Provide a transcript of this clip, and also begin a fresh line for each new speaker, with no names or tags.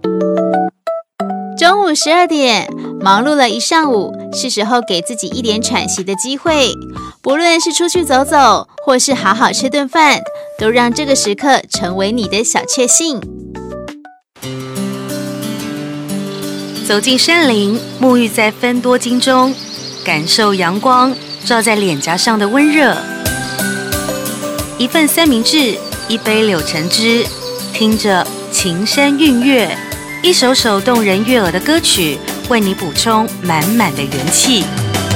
中午12点，忙碌了一上午，是时候给自己一点喘息的机会。不论是出去走走，或是好好吃顿饭，都让这个时刻成为你的小确幸。
走进山林，沐浴在芬多精中，感受阳光照在脸颊上的温热。一份三明治，一杯柳橙汁，听着琴声韵乐，一首首动人悦耳的歌曲，为你补充满满的元气。